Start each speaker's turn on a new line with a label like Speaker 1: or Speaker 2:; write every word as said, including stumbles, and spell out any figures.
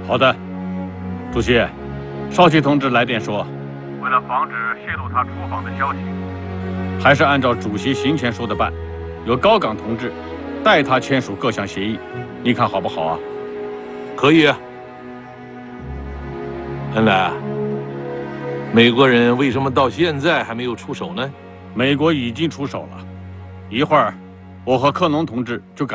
Speaker 1: 好的，主席，少奇同志来电说，
Speaker 2: 为了防止泄露他出访的消息，
Speaker 1: 还是按照主席行前说的办，由高岗同志代他签署各项协议，你看好不好啊？
Speaker 3: 可以啊。恩来啊，美国人为什么到现在还没有出手呢？
Speaker 1: 美国已经出手了，一会儿我和克农同志就赶。